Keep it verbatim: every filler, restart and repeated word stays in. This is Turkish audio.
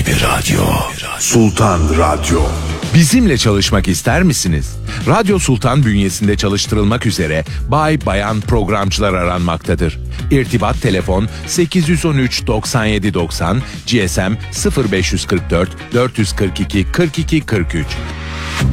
bir radyo. Sultan Radyo. Bizimle çalışmak ister misiniz? Radyo Sultan bünyesinde çalıştırılmak üzere bay bayan programcılar aranmaktadır. İrtibat telefon sekiz on üç doksan yedi doksan, G S M sıfır beş kırk dört dört kırk iki kırk iki kırk üç.